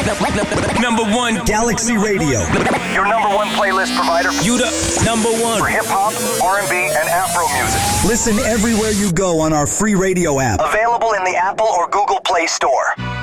Number one, Galaxy Radio. Your number one playlist provider. You the number one for hip-hop, R&B, and Afro music. Listen everywhere you go on our free radio app. Available in the Apple or Google Play Store.